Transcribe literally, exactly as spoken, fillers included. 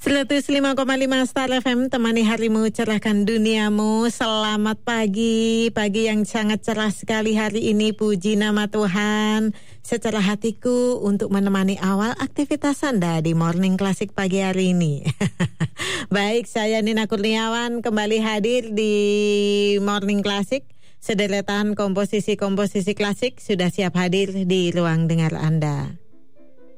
seratus lima koma lima Star F M, temani harimu, cerahkan duniamu. Selamat pagi, pagi yang sangat cerah sekali hari ini, puji nama Tuhan. Secara hatiku untuk menemani awal aktivitas Anda di Morning Classic pagi hari ini. Baik, saya Nina Kurniawan kembali hadir di Morning Classic. Sederetan komposisi-komposisi klasik sudah siap hadir di ruang dengar Anda.